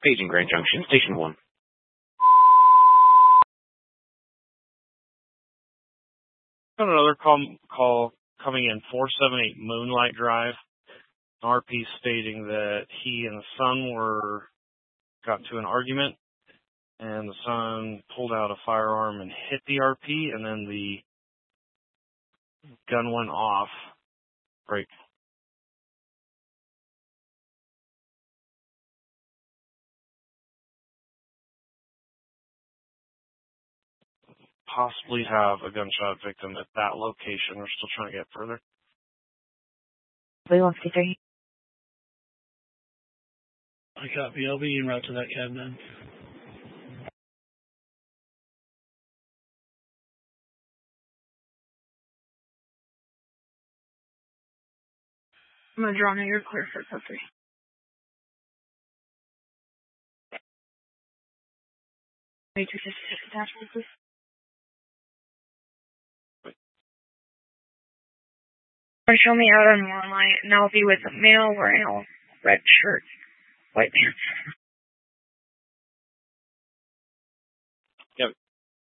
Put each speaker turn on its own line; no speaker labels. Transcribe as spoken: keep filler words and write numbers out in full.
Paging Grand Junction, Station one.
Got another call, call coming in, four seven eight Moonlight Drive. R P stating that he and the son were got into an argument, and the son pulled out a firearm and hit the R P, and then the gun went off. Break. Possibly have a gunshot victim at that location. We're still trying to get further.
three one three.
I copy. I'll be en route to that cab then.
I'm going to draw near your clear for code three. Matrix is attachment, please. Show me out on one light, and I'll be with a male wearing a red shirt, white pants.